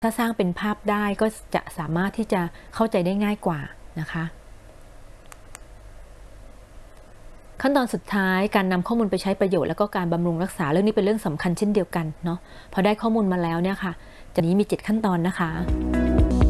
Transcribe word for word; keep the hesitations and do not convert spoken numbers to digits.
ถ้าสร้างเป็นภาพได้ก็จะสามารถที่จะเข้าใจได้ง่ายกว่านะคะขั้นตอนสุดท้ายการนำข้อมูลไปใช้ประโยชน์แล้วก็การบำรุงรักษาเรื่องนี้เป็นเรื่องสำคัญเช่นเดียวกันเนาะพอได้ข้อมูลมาแล้วเนี่ยค่ะจะนี้มีเจ็ดขั้นตอนนะคะ